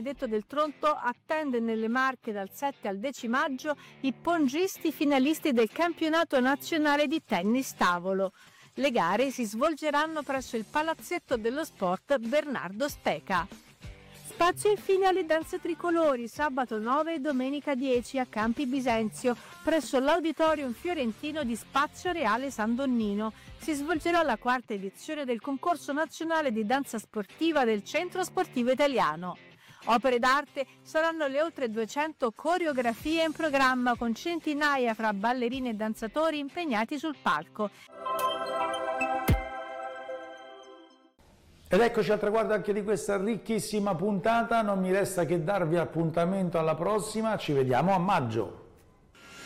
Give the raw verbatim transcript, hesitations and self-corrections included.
Benedetto del Tronto attende nelle Marche dal sette al dieci maggio i pongisti finalisti del campionato nazionale di tennis tavolo. Le gare si svolgeranno presso il Palazzetto dello Sport Bernardo Speca. Spazio infine alle danze tricolori, sabato nove e domenica dieci a Campi Bisenzio, presso l'Auditorium Fiorentino di Spazio Reale San Donnino. Si svolgerà la quarta edizione del concorso nazionale di danza sportiva del Centro Sportivo Italiano. Opere d'arte saranno le oltre duecento coreografie in programma, con centinaia fra ballerini e danzatori impegnati sul palco. Ed eccoci al traguardo anche di questa ricchissima puntata, non mi resta che darvi appuntamento alla prossima, ci vediamo a maggio.